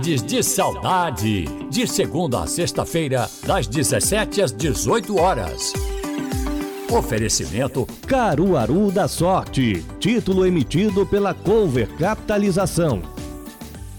De Saudade, de segunda a sexta-feira, das 17 às 18 horas. Oferecimento Caruaru da Sorte, título emitido pela Cover Capitalização.